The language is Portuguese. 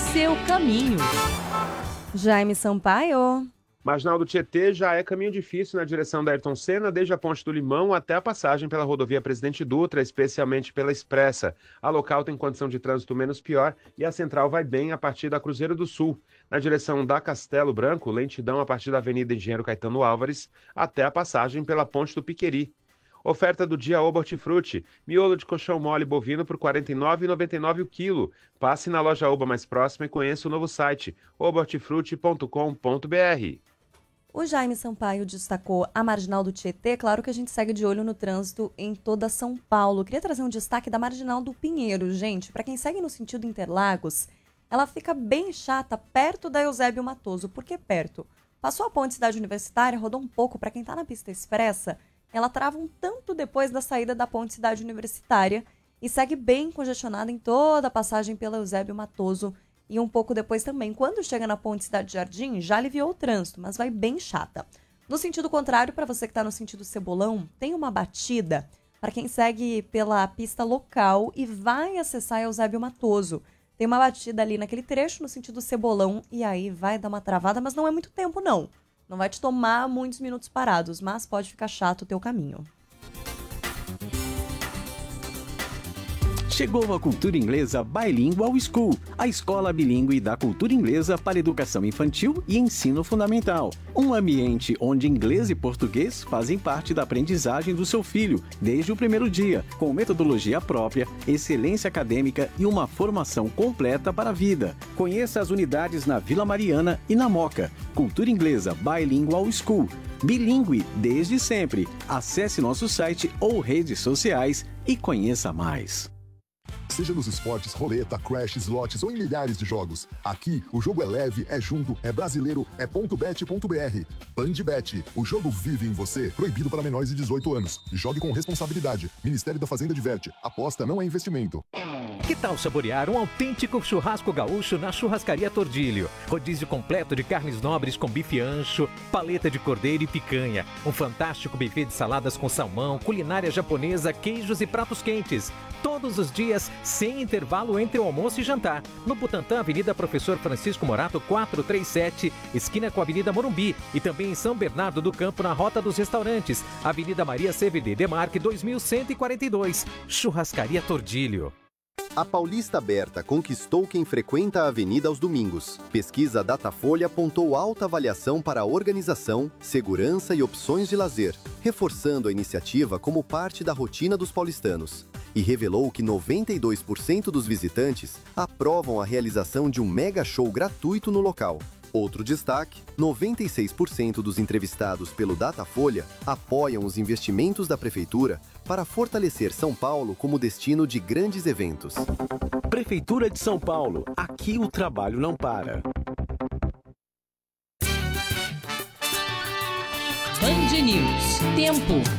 seu caminho. Jaime Sampaio. Marginal do Tietê já é caminho difícil na direção da Ayrton Senna, desde a Ponte do Limão até a passagem pela rodovia Presidente Dutra, especialmente pela Expressa. A local tem condição de trânsito menos pior e a central vai bem a partir da Cruzeiro do Sul. Na direção da Castelo Branco, lentidão a partir da Avenida Engenheiro Caetano Álvares até a passagem pela Ponte do Piqueri. Oferta do dia Oba Hortifruti, miolo de colchão mole bovino por R$ 49,99 o quilo. Passe na loja Oba mais próxima e conheça o novo site, obahortifruti.com.br. O Jaime Sampaio destacou a Marginal do Tietê. Claro que a gente segue de olho no trânsito em toda São Paulo. Queria trazer um destaque da Marginal do Pinheiro. Gente, para quem segue no sentido Interlagos, ela fica bem chata perto da Eusébio Matoso. Por que perto? Passou a ponte Cidade Universitária, rodou um pouco. Para quem está na pista expressa, ela trava um tanto depois da saída da ponte Cidade Universitária e segue bem congestionada em toda a passagem pela Eusébio Matoso e um pouco depois também. Quando chega na ponte Cidade Jardim, já aliviou o trânsito, mas vai bem chata. No sentido contrário, para você que está no sentido Cebolão, tem uma batida para quem segue pela pista local e vai acessar Eusébio Matoso. Tem uma batida ali naquele trecho no sentido Cebolão e aí vai dar uma travada, mas não é muito tempo não. Não vai te tomar muitos minutos parados, mas pode ficar chato o teu caminho. Chegou a Cultura Inglesa Bilingual School, a escola bilíngue da cultura inglesa para educação infantil e ensino fundamental. Um ambiente onde inglês e português fazem parte da aprendizagem do seu filho desde o primeiro dia, com metodologia própria, excelência acadêmica e uma formação completa para a vida. Conheça as unidades na Vila Mariana e na Moca. Cultura Inglesa Bilingual School. Bilíngue desde sempre. Acesse nosso site ou redes sociais e conheça mais. Seja nos esportes, roleta, crash, slots ou em milhares de jogos. Aqui, o jogo é leve, é junto, é brasileiro, é .bet.br. Bandbet, o jogo vive em você. Proibido para menores de 18 anos. Jogue com responsabilidade. Ministério da Fazenda diverte. Aposta não é investimento. Que tal saborear um autêntico churrasco gaúcho na Churrascaria Tordilho? Rodízio completo de carnes nobres com bife ancho, paleta de cordeiro e picanha. Um fantástico buffet de saladas com salmão, culinária japonesa, queijos e pratos quentes. Todos os dias, sem intervalo entre o almoço e jantar. No Butantã, Avenida Professor Francisco Morato, 437, esquina com a Avenida Morumbi. E também em São Bernardo do Campo, na Rota dos Restaurantes, Avenida Maria CVD Demarque, 2142. Churrascaria Tordilho. A Paulista Aberta conquistou quem frequenta a avenida aos domingos. Pesquisa Datafolha apontou alta avaliação para a organização, segurança e opções de lazer, reforçando a iniciativa como parte da rotina dos paulistanos. E revelou que 92% dos visitantes aprovam a realização de um mega show gratuito no local. Outro destaque, 96% dos entrevistados pelo Datafolha apoiam os investimentos da Prefeitura para fortalecer São Paulo como destino de grandes eventos. Prefeitura de São Paulo, aqui o trabalho não para. Band News. Tempo.